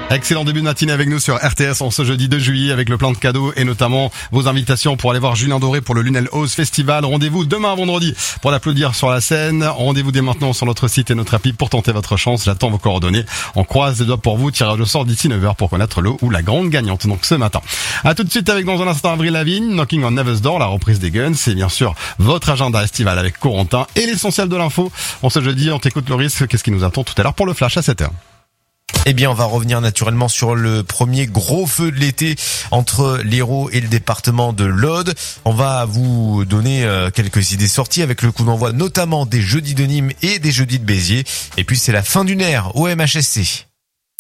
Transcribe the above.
Excellent début de matinée avec nous sur RTS en ce jeudi 2 juillet avec le plein de cadeaux et notamment vos invitations pour aller voir Julien Doré pour le Lunel House Festival. Rendez-vous demain vendredi pour l'applaudir sur la scène. Rendez-vous dès maintenant sur notre site et notre appli pour tenter votre chance. J'attends vos coordonnées. On croise les doigts pour vous. Tirage au sort d'ici 9h pour connaître le ou la grande gagnante. Donc ce matin. À tout de suite avec dans un instant Avril Lavigne, Knocking on Never's Door, la reprise des Guns. C'est bien sûr votre agenda estival avec Corentin et l'essentiel de l'info. En ce jeudi, on t'écoute Loris. Qu'est-ce qui nous attend tout à l'heure pour le flash à 7h? Eh bien, on va revenir naturellement sur le premier gros feu de l'été entre l'Hérault et le département de l'Aude. On va vous donner quelques idées sorties avec le coup d'envoi notamment des jeudis de Nîmes et des jeudis de Béziers. Et puis, c'est la fin d'une ère au MHSC.